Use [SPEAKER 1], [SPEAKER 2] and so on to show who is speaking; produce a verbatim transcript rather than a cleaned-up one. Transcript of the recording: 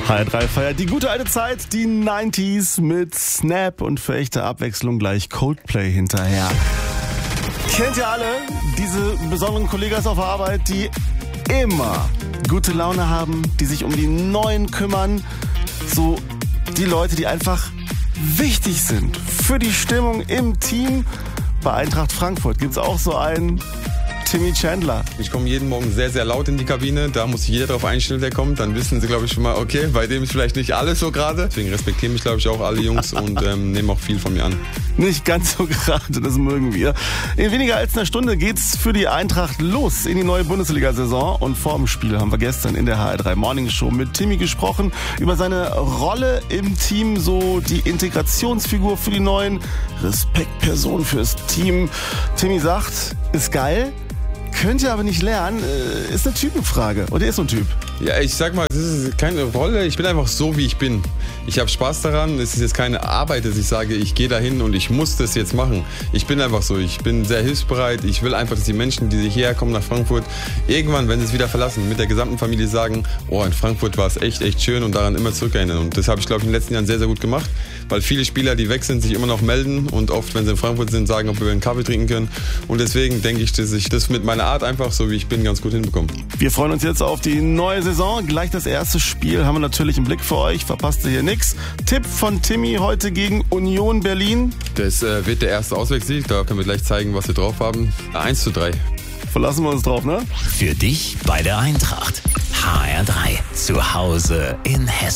[SPEAKER 1] H R drei feiert die gute alte Zeit, die neunziger mit Snap und für echte Abwechslung gleich Coldplay hinterher. Kennt ihr alle diese besonderen Kollegen auf der Arbeit, die immer gute Laune haben, die sich um die Neuen kümmern, so die Leute, die einfach wichtig sind für die Stimmung im Team? Bei Eintracht Frankfurt gibt's auch so einen Timmy Chandler.
[SPEAKER 2] Ich komme jeden Morgen sehr, sehr laut in die Kabine. Da muss sich jeder darauf einstellen, der kommt. Dann wissen sie, glaube ich, schon mal, okay, bei dem ist vielleicht nicht alles so gerade. Deswegen respektieren mich, glaube ich, auch alle Jungs und ähm, nehmen auch viel von mir an.
[SPEAKER 1] Nicht ganz so gerade, das mögen wir. In weniger als einer Stunde geht's für die Eintracht los in die neue Bundesliga-Saison. Und vor dem Spiel haben wir gestern in der H R drei Morning Show mit Timmy gesprochen über seine Rolle im Team, so die Integrationsfigur für die Neuen, Respektperson fürs Team. Timmy sagt, ist geil. Könnt ihr aber nicht lernen, ist eine Typenfrage. Und er ist so ein Typ.
[SPEAKER 2] Ja, ich sag mal, das ist keine Rolle. Ich bin einfach so, wie ich bin. Ich habe Spaß daran. Es ist jetzt keine Arbeit, dass ich sage, ich gehe dahin und ich muss das jetzt machen. Ich bin einfach so. Ich bin sehr hilfsbereit. Ich will einfach, dass die Menschen, die hierher kommen nach Frankfurt, irgendwann, wenn sie es wieder verlassen, mit der gesamten Familie sagen, oh, in Frankfurt war es echt, echt schön und daran immer zurückerinnern. Und das habe ich, glaube ich, in den letzten Jahren sehr, sehr gut gemacht, weil viele Spieler, die weg sind, sich immer noch melden und oft, wenn sie in Frankfurt sind, sagen, ob wir einen Kaffee trinken können. Und deswegen denke ich, dass ich das mit meiner Art einfach, so wie ich bin, ganz gut hinbekomme.
[SPEAKER 1] Wir freuen uns jetzt auf die neue Saison. Gleich das erste Spiel haben wir natürlich im Blick für euch. Verpasst ihr hier nichts. Tipp von Timmy heute gegen Union Berlin.
[SPEAKER 2] Das äh, wird der erste Auswärtssieg. Da können wir gleich zeigen, was wir drauf haben. eins zu drei.
[SPEAKER 1] Verlassen wir uns drauf, ne?
[SPEAKER 3] Für dich bei der Eintracht. H R drei. Zu Hause in Hessen.